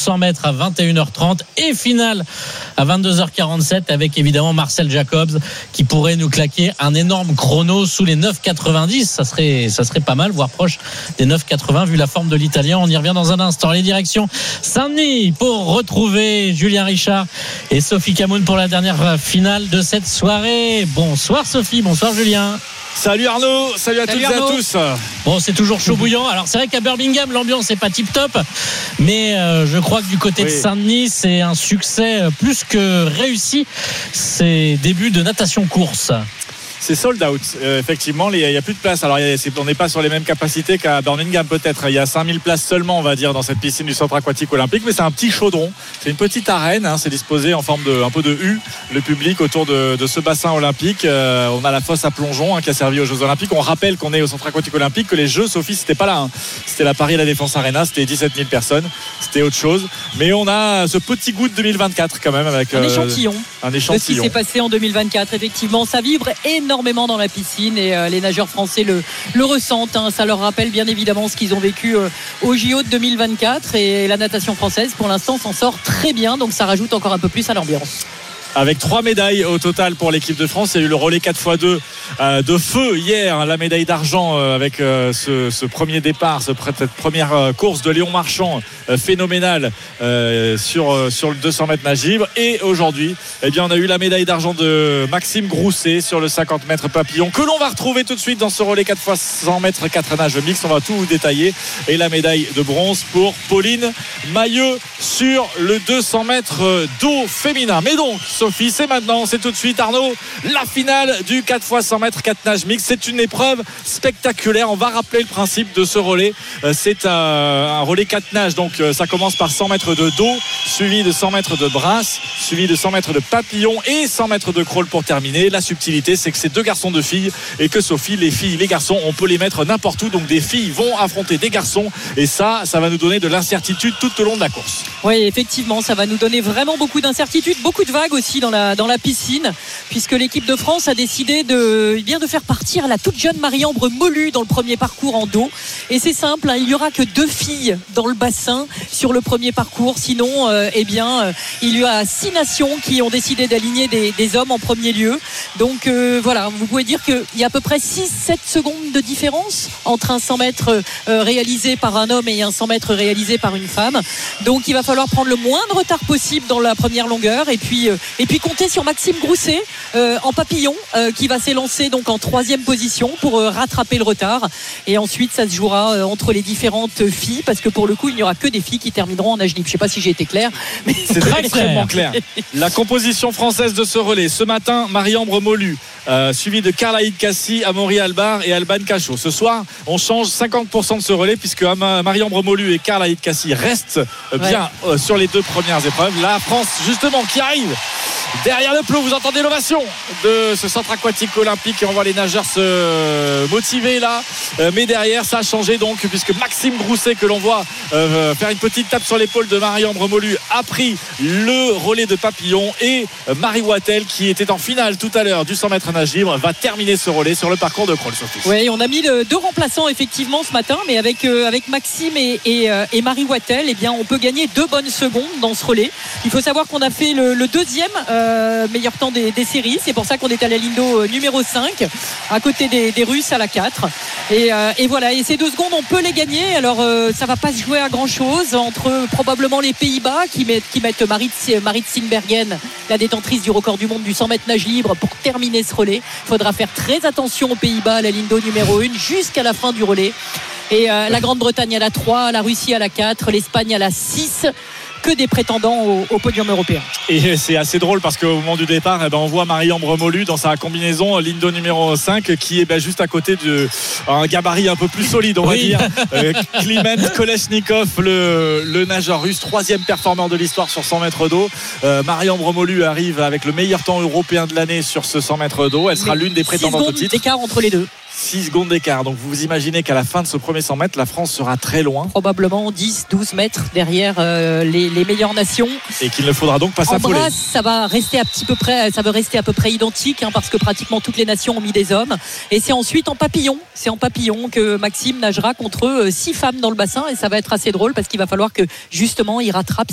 100 mètres à 21h30 et finale à 22h47 avec évidemment Marcel Jacobs qui pourrait nous claquer un énorme chrono sous les 9,90. Ça serait pas mal, voire proche des 9,80 vu la forme de l'Italien. On y revient dans un instant. Les directions Saint-Denis pour retrouver Julien Richard et Sophie Camoun pour la dernière finale de cette soirée. Bonsoir Sophie, bonsoir Julien. Salut Arnaud, salut à toutes et à tous. Bon, c'est toujours chaud bouillant. Alors c'est vrai qu'à Birmingham l'ambiance n'est pas tip top, mais je crois que du côté de Saint-Denis c'est un succès plus que réussi. C'est début de natation course. C'est sold out, effectivement, il n'y a plus de place. Alors on n'est pas sur les mêmes capacités qu'à Birmingham peut-être. Il y a 5000 places seulement, on va dire, dans cette piscine du centre aquatique olympique, mais c'est un petit chaudron, c'est une petite arène, hein, c'est disposé en forme de un peu de U, le public autour de ce bassin olympique. On a la fosse à plongeon, hein, qui a servi aux Jeux olympiques. On rappelle qu'on est au centre aquatique olympique, que les Jeux, Sophie, c'était pas là, hein. C'était la Paris La Défense Arena, c'était 17 000 personnes, c'était autre chose, mais on a ce petit goût de 2024 quand même avec un échantillon de ce qui s'est passé en 2024. Effectivement, ça vibre énormément dans la piscine et les nageurs français le ressentent, hein. Ça leur rappelle bien évidemment ce qu'ils ont vécu au JO de 2024 et la natation française pour l'instant s'en sort très bien, donc ça rajoute encore un peu plus à l'ambiance. Avec 3 médailles au total pour l'équipe de France. Il y a eu le relais 4x2 de feu hier, la médaille d'argent avec ce premier départ, cette première course de Léon Marchand, phénoménal sur le 200 mètres nage libre. Et aujourd'hui, eh bien, on a eu la médaille d'argent de Maxime Grousset sur le 50 mètres papillon, que l'on va retrouver tout de suite dans ce relais 4x100 mètres 4 nages mixte. On va tout vous détailler. Et la médaille de bronze pour Pauline Mailleux sur le 200 mètres d'eau féminin. Mais donc, Sophie, c'est maintenant, c'est tout de suite, Arnaud, la finale du 4x100 mètres 4 nages mixte. C'est une épreuve spectaculaire. On va rappeler le principe de ce relais. C'est un relais 4 nages, donc ça commence par 100 mètres de dos, suivi de 100 mètres de brasse, suivi de 100 mètres de papillon et 100 mètres de crawl pour terminer. La subtilité, c'est que c'est 2 garçons, 2 filles, et que Sophie, les filles, les garçons, on peut les mettre n'importe où. Donc des filles vont affronter des garçons, et ça va nous donner de l'incertitude tout au long de la course. Oui, effectivement, ça va nous donner vraiment beaucoup d'incertitudes, beaucoup de vagues aussi dans la piscine, puisque l'équipe de France a décidé de faire partir la toute jeune Marie-Ambre Molu dans le premier parcours en dos. Et c'est simple, hein, il n'y aura que 2 filles dans le bassin sur le premier parcours. Sinon, il y a 6 nations qui ont décidé d'aligner des hommes en premier lieu. Donc voilà, vous pouvez dire qu'il y a à peu près 6-7 secondes de différence entre un 100 mètres réalisé par un homme et un 100 mètres réalisé par une femme. Donc il va falloir prendre le moins de retard possible dans la première longueur et puis compter sur Maxime Grousset en papillon qui va s'élancer donc en 3e position pour rattraper le retard. Et ensuite ça se jouera entre les différentes filles, parce que pour le coup il n'y aura que des filles qui termineront en nage libre. Je ne sais pas si j'ai été clair, mais c'est extrêmement clair. La composition française de ce relais ce matin: Marie-Ambre Molu, suivi de Carla Hidkassi, Amaury Albar et Alban Cachot. Ce soir on change 50% de ce relais, puisque Marie-Ambre Molu et Carla Hidkassi restent bien sur les 2 premières épreuves. La France justement qui arrive derrière le plot. Vous entendez l'ovation de ce centre aquatique olympique et on voit les nageurs se motiver là, mais derrière ça a changé donc, puisque Maxime Grousset, que l'on voit faire une petite tape sur l'épaule de Marie-Ambre Molu, a pris le relais de papillon, et Marie Wattel, qui était en finale tout à l'heure du 100 mètres nage libre, va terminer ce relais sur le parcours de crawl. Oui, on a mis 2 remplaçants effectivement ce matin, mais avec Maxime et Marie Wattel, eh bien on peut gagner 2 bonnes secondes dans ce relais. Il faut savoir qu'on a fait le 2e meilleur temps des séries. C'est pour ça qu'on est à la ligne d'eau numéro 5, à côté des Russes à la 4. Et voilà, et ces 2 secondes on peut les gagner. Alors ça va pas se jouer à grand chose entre probablement les Pays-Bas qui mettent Marit Sindbergen, la détentrice du record du monde du 100 mètres nage libre, pour terminer ce relais. Il faudra faire très attention aux Pays-Bas à la ligne d'eau numéro 1 jusqu'à la fin du relais. Et la Grande-Bretagne à la 3, la Russie à la 4, l'Espagne à la 6. Que des prétendants au podium européen. Et c'est assez drôle parce qu'au moment du départ, on voit Marie-Ambre Molu dans sa combinaison ligne d'eau numéro 5, qui est juste à côté d'un gabarit un peu plus solide, on va dire. Kliment Kolesnikov, le nageur russe, 3e performeur de l'histoire sur 100 mètres d'eau. Marie-Ambre Molu arrive avec le meilleur temps européen de l'année sur ce 100 mètres d'eau. Elle sera l'une des prétendantes au titre. 6 secondes d'écart entre les 2. 6 secondes d'écart. Donc vous imaginez qu'à la fin de ce premier 100 mètres, la France sera très loin. Probablement 10-12 mètres derrière les meilleures nations. Et qu'il ne faudra donc pas s'affoler. En brasse, ça va rester à peu près identique, hein, parce que pratiquement toutes les nations ont mis des hommes. Et c'est ensuite en papillon. C'est en papillon que Maxime nagera contre 6 femmes dans le bassin. Et ça va être assez drôle parce qu'il va falloir que justement il rattrape